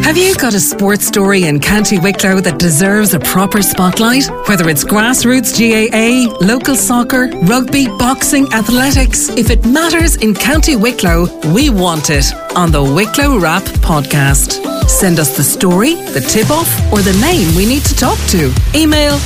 Have you got a sports story in County Wicklow that deserves a proper spotlight? Whether it's grassroots GAA, local soccer, rugby, boxing, athletics, if it matters in County Wicklow, we want it on the Wicklow Wrap podcast. Send us the story, the tip-off, or the name we need to talk to. Email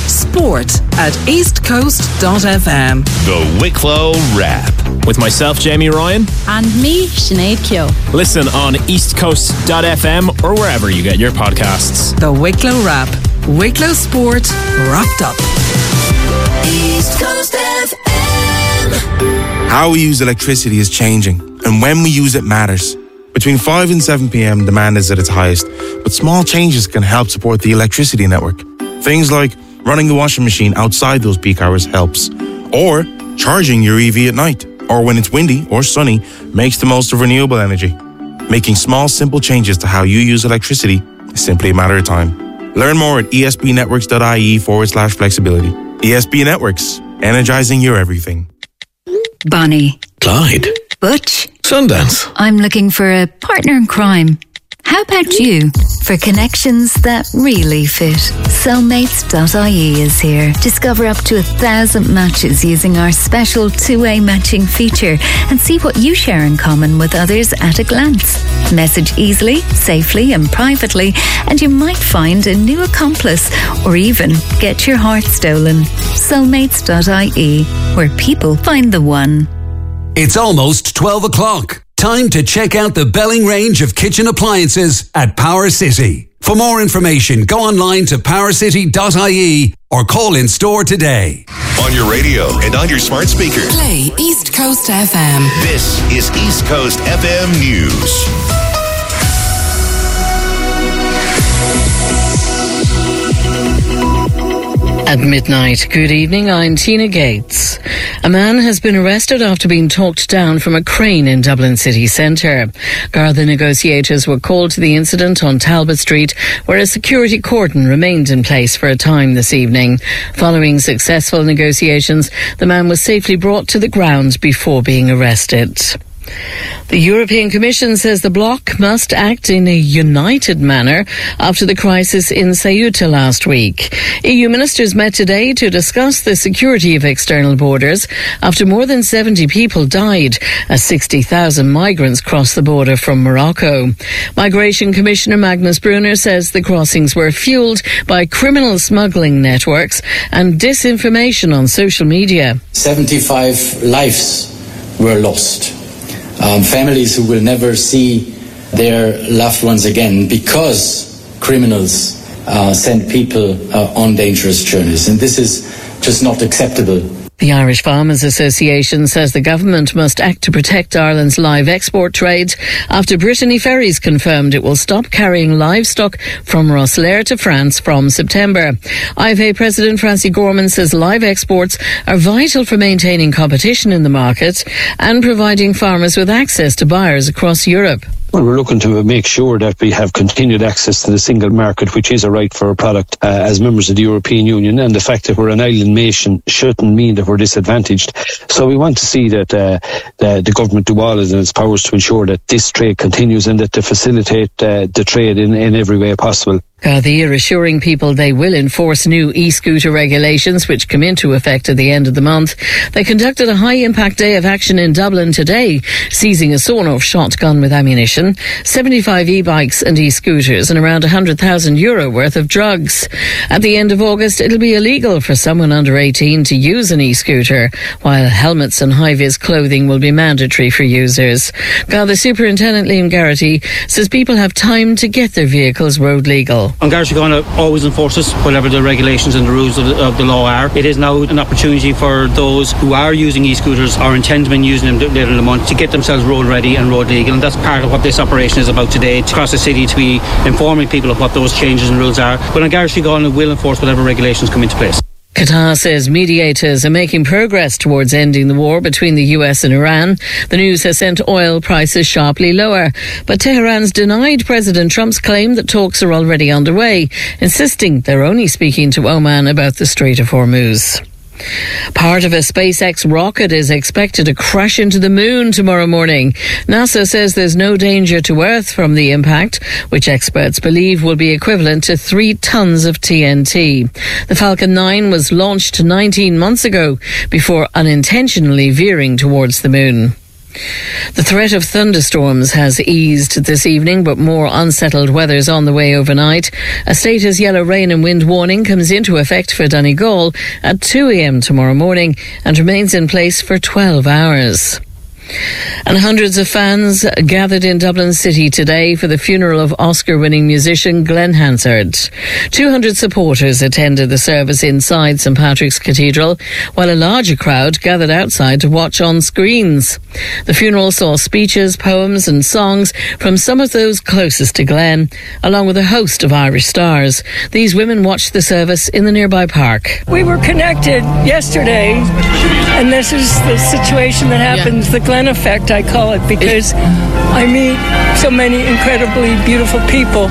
sport@eastcoast.fm. The Wicklow Wrap. With myself, Jamie Ryan. And me, Sinead Keogh. Listen on eastcoast.fm or wherever you get your podcasts. The Wicklow Wrap. Wicklow Sport wrapped up. East Coast FM. How we use electricity is changing, and when we use it matters. Between 5 and 7 p.m, demand is at its highest, but small changes can help support the electricity network. Things like running the washing machine outside those peak hours helps, or charging your EV at night, or when it's windy or sunny, makes the most of renewable energy. Making small, simple changes to how you use electricity is simply a matter of time. Learn more at esbnetworks.ie/flexibility. ESB Networks, energizing your everything. Bonnie. Clyde. Butch. Sundance. I'm looking for a partner in crime. How about you? For connections that really fit, Soulmates.ie is here. Discover up to 1,000 matches using our special two-way matching feature and see what you share in common with others at a glance. Message easily, safely and privately, and you might find a new accomplice or even get your heart stolen. Soulmates.ie, where people find the one. It's almost 12 o'clock. Time to check out the Belling range of kitchen appliances at Power City. For more information, go online to powercity.ie or call in store today. On your radio and on your smart speaker. Play East Coast FM. This is East Coast FM News. At midnight, good evening, I'm Tina Gates. A man has been arrested after being talked down from a crane in Dublin city centre. Garda negotiators were called to the incident on Talbot Street, where a security cordon remained in place for a time this evening. Following successful negotiations, the man was safely brought to the ground before being arrested. The European Commission says the bloc must act in a united manner after the crisis in Ceuta last week. EU ministers met today to discuss the security of external borders after more than 70 people died as 60,000 migrants crossed the border from Morocco. Migration Commissioner Magnus Brunner says the crossings were fuelled by criminal smuggling networks and disinformation on social media. 75 lives were lost. Families who will never see their loved ones again because criminals send people on dangerous journeys. And this is just not acceptable. The Irish Farmers Association says the government must act to protect Ireland's live export trade after Brittany Ferries confirmed it will stop carrying livestock from Rosslare to France from September. IFA President Francie Gorman says live exports are vital for maintaining competition in the market and providing farmers with access to buyers across Europe. Well, we're looking to make sure that we have continued access to the single market, which is a right for a product as members of the European Union. And the fact that we're an island nation shouldn't mean that we're disadvantaged. So we want to see that the government do all in its powers to ensure that this trade continues and that to facilitate the trade in every way possible. Gardaí are assuring people they will enforce new e-scooter regulations which come into effect at the end of the month. They conducted a high-impact day of action in Dublin today, seizing a sawn-off shotgun with ammunition, 75 e-bikes and e-scooters and around €100,000 worth of drugs. At the end of August, it'll be illegal for someone under 18 to use an e-scooter, while helmets and high-vis clothing will be mandatory for users. Garda Superintendent Liam Garrity says people have time to get their vehicles road legal. An Garda Síochána always enforces whatever the regulations and the rules of the law are. It is now an opportunity for those who are using e-scooters or intend to be using them later in the month to get themselves road ready and road legal, and that's part of what this operation is about today, across the city, to be informing people of what those changes and rules are. But an Garda Síochána will enforce whatever regulations come into place. Qatar says mediators are making progress towards ending the war between the US and Iran. The news has sent oil prices sharply lower. But Tehran's denied President Trump's claim that talks are already underway, insisting they're only speaking to Oman about the Strait of Hormuz. Part of a SpaceX rocket is expected to crash into the moon tomorrow morning. NASA says there's no danger to Earth from the impact, which experts believe will be equivalent to 3 tons of TNT. The Falcon 9 was launched 19 months ago before unintentionally veering towards the moon. The threat of thunderstorms has eased this evening, but more unsettled weather is on the way overnight. A status yellow rain and wind warning comes into effect for Donegal at 2 a.m. tomorrow morning and remains in place for 12 hours. And hundreds of fans gathered in Dublin City today for the funeral of Oscar-winning musician Glenn Hansard. 200 supporters attended the service inside St Patrick's Cathedral, while a larger crowd gathered outside to watch on screens. The funeral saw speeches, poems and songs from some of those closest to Glenn, along with a host of Irish stars. These women watched the service in the nearby park. We were connected yesterday, and this is the situation that happens, the Glenn effect, I call it, because I meet so many incredibly beautiful people,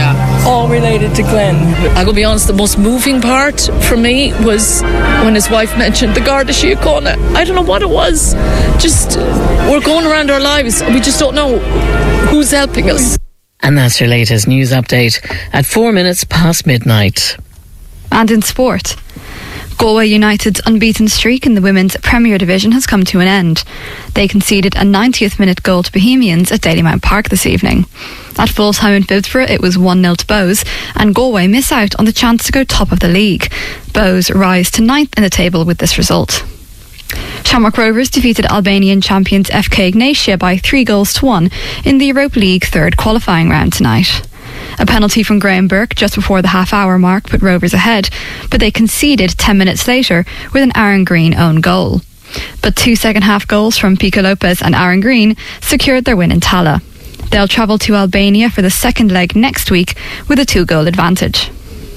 all related to Glenn. I will be honest, the most moving part for me was when his wife mentioned the Garda Síochána. I don't know what it was. Just, we're going around our lives, we just don't know who's helping us. And that's your latest news update at 4 minutes past midnight. And in sport, Galway United's unbeaten streak in the Women's Premier Division has come to an end. They conceded a 90th minute goal to Bohemians at Dalymount Park this evening. At full time in Phibsborough, it was 1-0 to Bows, and Galway miss out on the chance to go top of the league. Bows rise to 9th in the table with this result. Shamrock Rovers defeated Albanian champions FK Ignatia by 3-1 in the Europa League third qualifying round tonight. A penalty from Graham Burke just before the half-hour mark put Rovers ahead, but they conceded 10 minutes later with an Aaron Green own goal. But 2 second-half goals from Pico Lopez and Aaron Green secured their win in Tala. They'll travel to Albania for the second leg next week with a 2-goal advantage.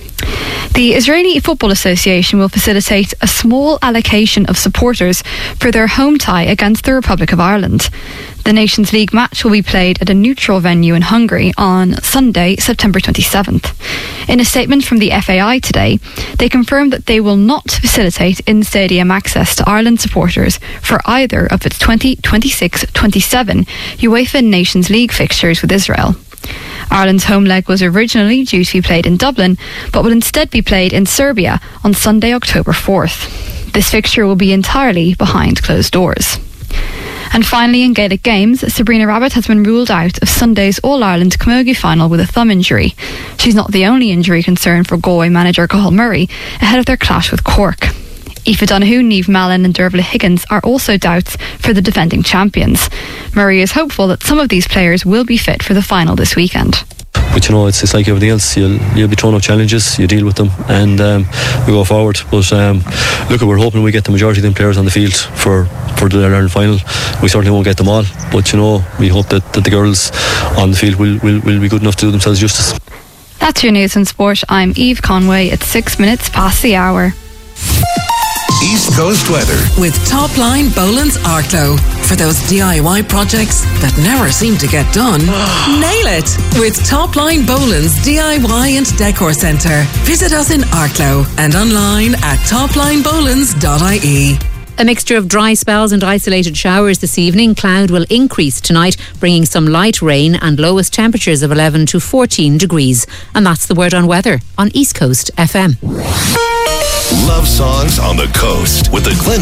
The Israeli Football Association will facilitate a small allocation of supporters for their home tie against the Republic of Ireland. The Nations League match will be played at a neutral venue in Hungary on Sunday, September 27th. In a statement from the FAI today, they confirmed that they will not facilitate in-stadium access to Ireland supporters for either of its 2026-27 UEFA Nations League fixtures with Israel. Ireland's home leg was originally due to be played in Dublin, but will instead be played in Serbia on Sunday, October 4th. This fixture will be entirely behind closed doors. And finally, in Gaelic games, Sabrina Rabbit has been ruled out of Sunday's All-Ireland Camogie final with a thumb injury. She's not the only injury concern for Galway manager Cathal Murray ahead of their clash with Cork. Aoife Donoghue, Niamh Mallon and Dervla Higgins are also doubts for the defending champions. Murray is hopeful that some of these players will be fit for the final this weekend. But you know, it's like everything else. You'll be thrown up challenges, you deal with them, and we go forward. But look, we're hoping we get the majority of them players on the field for the Ireland final. We certainly won't get them all, but you know, we hope that the girls on the field will be good enough to do themselves justice. That's your news and sport. I'm Eve Conway at 6 minutes past the hour. East Coast weather with Topline Boland's Arklow. For those DIY projects that never seem to get done, nail it with Topline Boland's DIY and Decor Centre. Visit us in Arklow and online at toplinebolans.ie. A mixture of dry spells and isolated showers this evening. Cloud will increase tonight, bringing some light rain and lowest temperatures of 11 to 14 degrees. And that's the word on weather on East Coast FM. Love songs on the coast with the Glen